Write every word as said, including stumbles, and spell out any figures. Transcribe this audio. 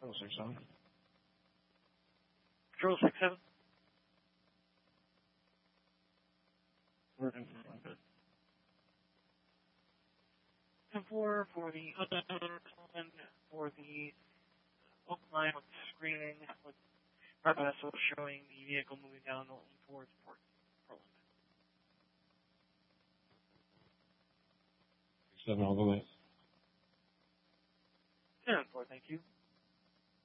Oh, six seven. Control six seven. Working for one good. ten four for the unknown, for the oak line with screening, with rapid S O showing the vehicle moving down towards Port Portland. Six seven all the way. ten four, thank you.